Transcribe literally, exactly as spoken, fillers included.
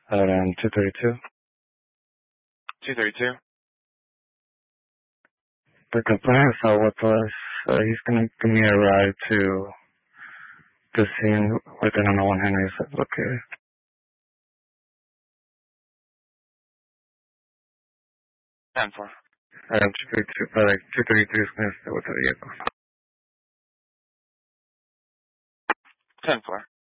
Around two thirty-two. two thirty-two. The complaint is out with us. Uh, he's gonna give me a ride to the scene within an one Henry is located. ten four. Around two thirty-two, uh, like two thirty-three is gonna stay with the vehicle. ten four.